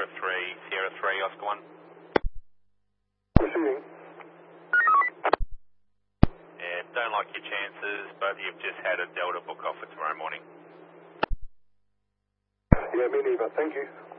Sierra 3, Oscar 1. Receiving. Yeah, don't like your chances. Both of you have just had a Delta book off for tomorrow morning. Yeah, me neither. Thank you.